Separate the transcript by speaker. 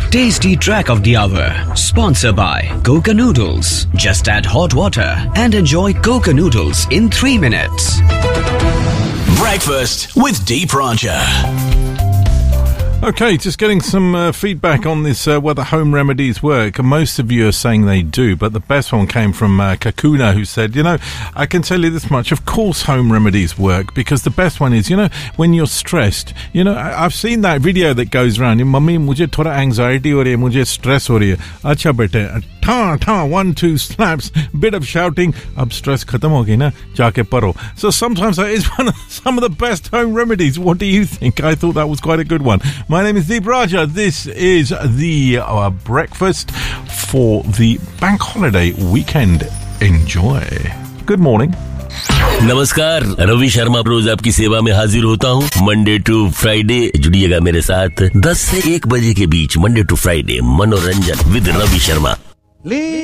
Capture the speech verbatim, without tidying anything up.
Speaker 1: Tasty track of the hour. Sponsored by Coca Noodles. Just add hot water and enjoy Coca Noodles in three minutes.
Speaker 2: Breakfast with Deep Rancher.
Speaker 3: Okay, just getting some uh, feedback on this, uh, whether home remedies work. Most of you are saying they do, but the best one came from uh, Kakuna, who said, you know, I can tell you this much, of course home remedies work, because the best one is, you know, when you're stressed, you know, I- I've seen that video that goes around, Mummy, mujhe thoda anxiety ho rahi hai, mujhe stress ho rahi hai. Acha bete, ta ta, one, two slaps, bit of shouting, ab stress khatam ho gayi na, jaake paro. So sometimes that is one of, some of the best home remedies. What do you think? I thought that was quite a good one. My name is Deep Raja. This is the uh, breakfast for the bank holiday weekend. Enjoy. Good morning.
Speaker 4: नमस्कार, रवि शर्मा रोज आपकी सेवा में हाजिर होता हूँ Monday to Friday. जुड़िएगा मेरे साथ दस से एक बजे के बीच, मंडे टू फ्राइडे, मनोरंजन विद रवि शर्मा।